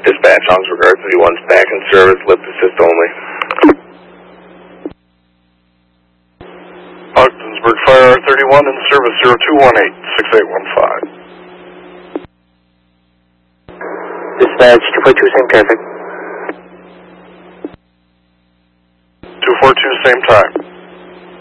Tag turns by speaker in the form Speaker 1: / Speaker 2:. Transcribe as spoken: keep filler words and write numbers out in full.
Speaker 1: Dispatch, Arms Regard thirty-one's back in service, lift assist only.
Speaker 2: Ogdensburg Fire R thirty-one in service zero two one eight, six eight one five.
Speaker 3: Dispatch, two four two, same traffic.
Speaker 2: two four two, same time.